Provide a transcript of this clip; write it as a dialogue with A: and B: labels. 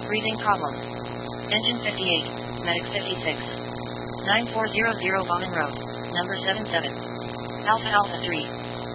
A: Breathing problem. Engine 58, Medic 56. 9400 Bowman Road, number 77. Alpha Alpha 3.